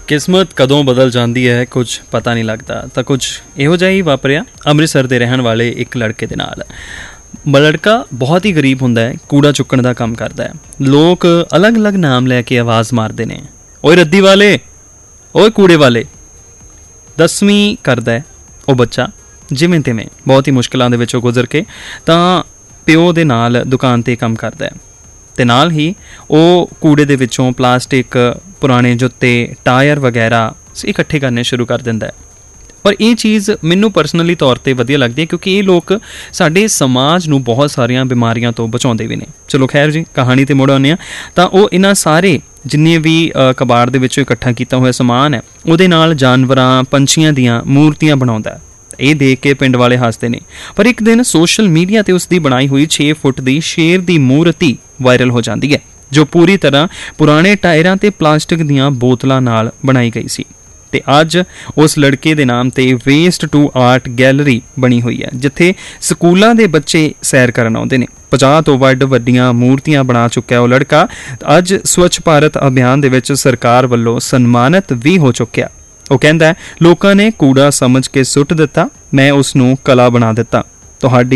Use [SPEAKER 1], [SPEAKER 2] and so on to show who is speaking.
[SPEAKER 1] किस्मत कदों बदल जाती है कुछ पता नहीं लगता। तो कुछ इहो जिहा ही वापरिया अमृतसर के रहने वाले एक लड़के दे नाल। लड़का बहुत ही गरीब हुंदा है, कूड़ा चुक्कण का काम करता है। लोग अलग अलग नाम लैके आवाज़ मारते ने, ओए रद्दी वाले, ओए कूड़े वाले। 10वीं करदा है वो बच्चा, जिवें तिवें बहुत ही मुश्किलों दे विचों गुजर के तां प्यो दे नाल दुकान ते काम करदा है ते नाल ही वो कूड़े दे विचों प्लास्टिक, पुराने जुत्ते, टायर वगैरह इकट्ठे करने शुरू कर दिंदा है। पर ये चीज़ मैनू परसनली तौर पर वधिया लगती है क्योंकि ये लोग साडे समाज नूं बहुत सारियां बीमारियां तो बचाउंदे भी ने। चलो खैर जी, कहानी ते मुड़ आउने आ तां वो इन्हां सारे जिन्ने भी कबाड़ दे विचों इकट्ठा किया हुआ समान है उहदे नाल जानवरां, पंछियां दियां मूर्तियां बनाउंदा है। ये देख के पिंड वाले हसते ने। पर एक दिन सोशल मीडिया ते उसकी बनाई हुई 6 फुट की शेर की मूर्ति वायरल हो जाती है जो पूरी तरह पुराने टायरां ते प्लास्टिक दीयां बोतलां नाल बनाई गई सी। ते अज उस लड़के दे नाम ते वेस्ट टू आर्ट गैलरी बनी हुई है जिथे स्कूलों के बच्चे सैर करन आउंदे ने। 50 तो वड्ड वड्डियां मूर्तियां बना चुका है वो लड़का। अज स्वच्छ भारत अभियान दे विच सरकार वल्लों सन्मानित भी हो चुकिया। वो कहता है लोगों ने कूड़ा समझ के सुट दिता, मैं उसनूं कला बना दिता। तुहाडी